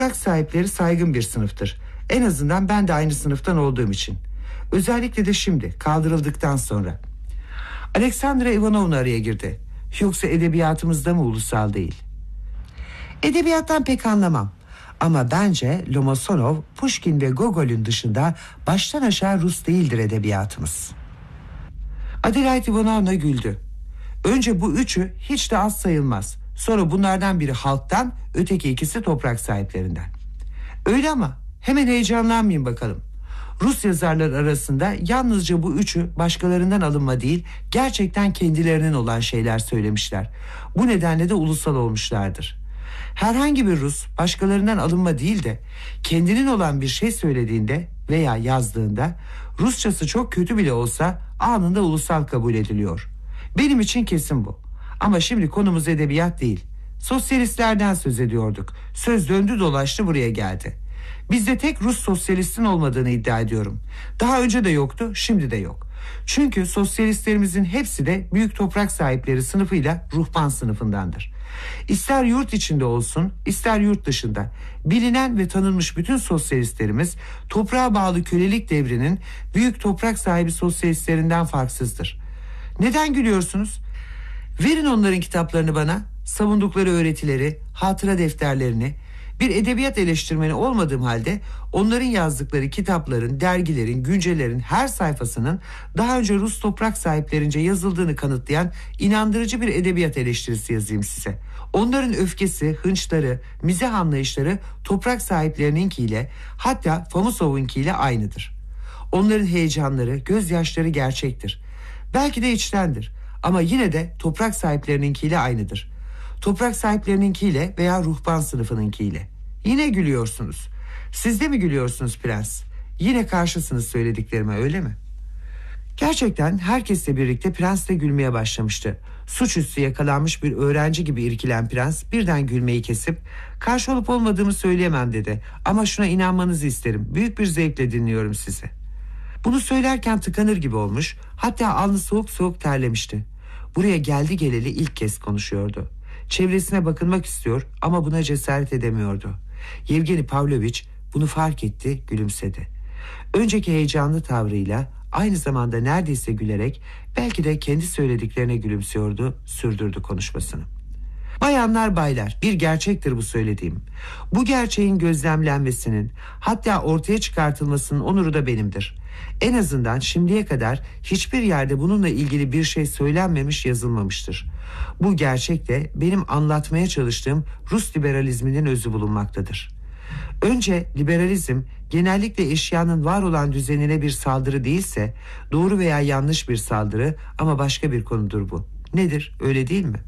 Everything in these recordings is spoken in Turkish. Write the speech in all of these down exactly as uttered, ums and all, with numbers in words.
Toprak sahipleri saygın bir sınıftır. En azından ben de aynı sınıftan olduğum için. Özellikle de şimdi, kaldırıldıktan sonra. Alexandra Ivanovna araya girdi. Yoksa edebiyatımızda mı ulusal değil? Edebiyattan pek anlamam. Ama bence Lomonosov, Pushkin ve Gogol'ün dışında baştan aşağı Rus değildir edebiyatımız. Adelaide Ivanovna güldü. Önce bu üçü hiç de az sayılmaz. Sonra bunlardan biri halktan, öteki ikisi toprak sahiplerinden. Öyle ama hemen heyecanlanmayın bakalım. Rus yazarlar arasında yalnızca bu üçü başkalarından alınma değil, gerçekten kendilerinin olan şeyler söylemişler. Bu nedenle de ulusal olmuşlardır. Herhangi bir Rus başkalarından alınma değil de kendinin olan bir şey söylediğinde veya yazdığında Rusçası çok kötü bile olsa anında ulusal kabul ediliyor. Benim için kesin bu. Ama şimdi konumuz edebiyat değil. Sosyalistlerden söz ediyorduk. Söz döndü dolaştı buraya geldi. Bizde tek Rus sosyalistin olmadığını iddia ediyorum. Daha önce de yoktu, şimdi de yok. Çünkü sosyalistlerimizin hepsi de büyük toprak sahipleri sınıfıyla ruhban sınıfındandır. İster yurt içinde olsun, ister yurt dışında bilinen ve tanınmış bütün sosyalistlerimiz toprağa bağlı kölelik devrinin büyük toprak sahibi sosyalistlerinden farksızdır. Neden gülüyorsunuz? Verin onların kitaplarını bana, savundukları öğretileri, hatıra defterlerini. Bir edebiyat eleştirmeni olmadığım halde onların yazdıkları kitapların, dergilerin, güncellerin her sayfasının daha önce Rus toprak sahiplerince yazıldığını kanıtlayan inandırıcı bir edebiyat eleştirisi yazayım size. Onların öfkesi, hınçları, mizah anlayışları toprak sahiplerininkiyle, hatta Famusov'unkiyle aynıdır. Onların heyecanları, gözyaşları gerçektir. Belki de içtendir ama yine de toprak sahiplerininkiyle aynıdır. Toprak sahiplerininkiyle veya ruhban sınıfınınkiyle. Yine gülüyorsunuz. Siz de mi gülüyorsunuz prens? Yine karşısınız söylediklerime, öyle mi? Gerçekten herkesle birlikte prens de gülmeye başlamıştı. Suçüstü yakalanmış bir öğrenci gibi irkilen prens birden gülmeyi kesip karşı olup olmadığımı söyleyemem dedi. Ama şuna inanmanızı isterim. Büyük bir zevkle dinliyorum sizi. Bunu söylerken tıkanır gibi olmuş, hatta alnı soğuk soğuk terlemişti. Buraya geldi geleli ilk kez konuşuyordu. Çevresine bakınmak istiyor ama buna cesaret edemiyordu. Yevgeni Pavlovich bunu fark etti, gülümsedi. Önceki heyecanlı tavrıyla aynı zamanda neredeyse gülerek, belki de kendi söylediklerine gülümsüyordu, sürdürdü konuşmasını. Bayanlar baylar, bir gerçektir bu söylediğim. Bu gerçeğin gözlemlenmesinin, hatta ortaya çıkartılmasının onuru da benimdir. En azından şimdiye kadar hiçbir yerde bununla ilgili bir şey söylenmemiş, yazılmamıştır. Bu gerçek de benim anlatmaya çalıştığım Rus liberalizminin özü bulunmaktadır. Önce liberalizm genellikle eşyanın var olan düzenine bir saldırı değilse, doğru veya yanlış bir saldırı, ama başka bir konudur bu. Nedir, öyle değil mi?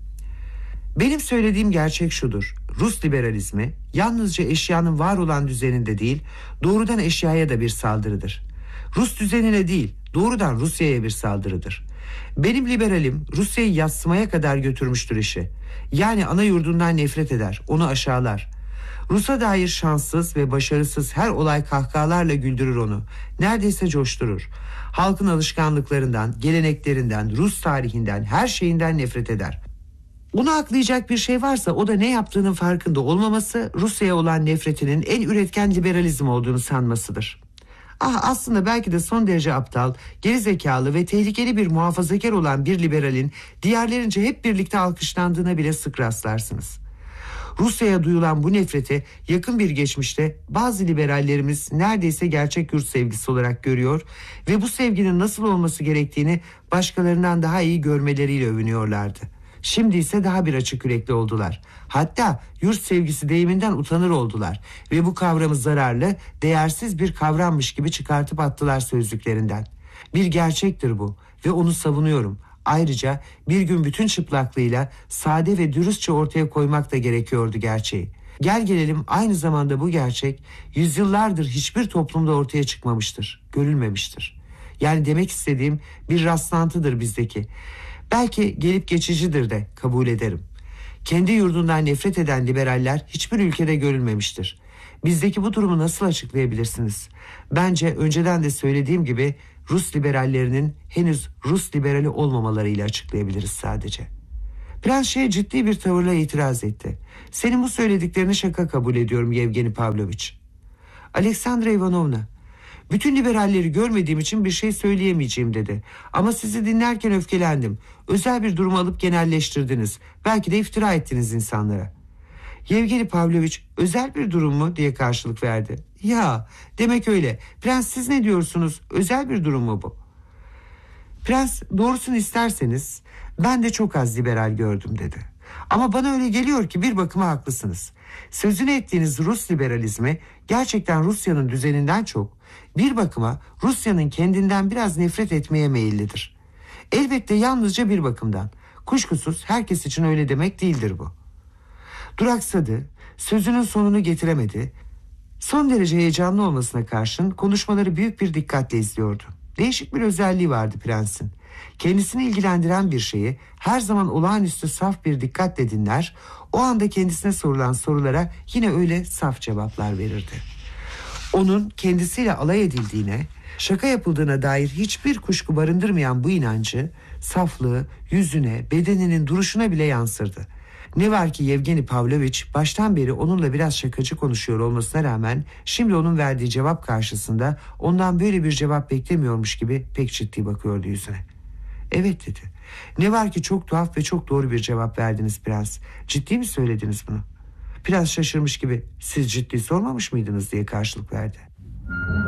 Benim söylediğim gerçek şudur: Rus liberalizmi yalnızca eşyanın var olan düzeninde değil, doğrudan eşyaya da bir saldırıdır. Rus düzenine değil, doğrudan Rusya'ya bir saldırıdır. Benim liberalim Rusya'yı yadsımaya kadar götürmüştür işi. Yani ana yurdundan nefret eder, onu aşağılar. Rus'a dair şanssız ve başarısız her olay kahkahalarla güldürür onu. Neredeyse coşturur. Halkın alışkanlıklarından, geleneklerinden, Rus tarihinden, her şeyinden nefret eder. Onu aklayacak bir şey varsa o da ne yaptığının farkında olmaması, Rusya'ya olan nefretinin en üretken liberalizm olduğunu sanmasıdır. Ah, aslında belki de son derece aptal, gerizekalı ve tehlikeli bir muhafazakar olan bir liberalin diğerlerince hep birlikte alkışlandığına bile sık rastlarsınız. Rusya'ya duyulan bu nefreti yakın bir geçmişte bazı liberallerimiz neredeyse gerçek yurt sevgisi olarak görüyor ve bu sevginin nasıl olması gerektiğini başkalarından daha iyi görmeleriyle övünüyorlardı. Şimdi ise daha bir açık yürekli oldular. Hatta yurt sevgisi deyiminden utanır oldular ve bu kavramı zararlı, değersiz bir kavrammış gibi çıkartıp attılar sözlüklerinden. Bir gerçektir bu ve onu savunuyorum. Ayrıca bir gün bütün çıplaklığıyla sade ve dürüstçe ortaya koymak da gerekiyordu gerçeği. Gel gelelim aynı zamanda bu gerçek yüzyıllardır hiçbir toplumda ortaya çıkmamıştır, görülmemiştir. Yani demek istediğim bir rastlantıdır bizdeki. Belki gelip geçicidir de kabul ederim. Kendi yurdundan nefret eden liberaller hiçbir ülkede görülmemiştir. Bizdeki bu durumu nasıl açıklayabilirsiniz? Bence önceden de söylediğim gibi Rus liberallerinin henüz Rus liberali olmamalarıyla açıklayabiliriz sadece. Prens şeye ciddi bir tavırla itiraz etti. Senin bu söylediklerini şaka kabul ediyorum Yevgeni Pavloviç. Aleksandra Ivanovna, bütün liberalleri görmediğim için bir şey söyleyemeyeceğim dedi. Ama sizi dinlerken öfkelendim. Özel bir durum alıp genelleştirdiniz. Belki de iftira ettiniz insanlara. Yevgeni Pavloviç özel bir durum mu diye karşılık verdi. Ya demek öyle. Prens siz ne diyorsunuz? Özel bir durum mu bu? Prens doğrusunu isterseniz ben de çok az liberal gördüm dedi. Ama bana öyle geliyor ki bir bakıma haklısınız. Sözünü ettiğiniz Rus liberalizmi gerçekten Rusya'nın düzeninden çok bir bakıma Rusya'nın kendinden biraz nefret etmeye meyillidir. Elbette yalnızca bir bakımdan. Kuşkusuz herkes için öyle demek değildir bu. Duraksadı, sözünün sonunu getiremedi. Son derece heyecanlı olmasına karşın konuşmaları büyük bir dikkatle izliyordu. Değişik bir özelliği vardı prensin. Kendisini ilgilendiren bir şeyi her zaman olağanüstü saf bir dikkatle dinler, o anda kendisine sorulan sorulara yine öyle saf cevaplar verirdi. Onun kendisiyle alay edildiğine, şaka yapıldığına dair hiçbir kuşku barındırmayan bu inancı, saflığı yüzüne, bedeninin duruşuna bile yansırdı. Ne var ki Yevgeni Pavloviç baştan beri onunla biraz şakacı konuşuyor olmasına rağmen şimdi onun verdiği cevap karşısında ondan böyle bir cevap beklemiyormuş gibi pek ciddi bakıyordu yüzüne. Evet dedi. Ne var ki çok tuhaf ve çok doğru bir cevap verdiniz prens. Ciddi mi söylediniz bunu? Prens şaşırmış gibi siz ciddi sormamış mıydınız diye karşılık verdi.